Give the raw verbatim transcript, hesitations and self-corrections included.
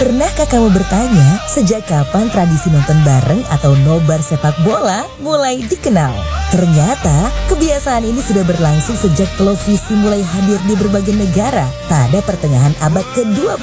Pernahkah kamu bertanya, sejak kapan tradisi nonton bareng atau nobar sepak bola mulai dikenal? Ternyata, kebiasaan ini sudah berlangsung sejak televisi mulai hadir di berbagai negara pada pertengahan abad ke dua puluh.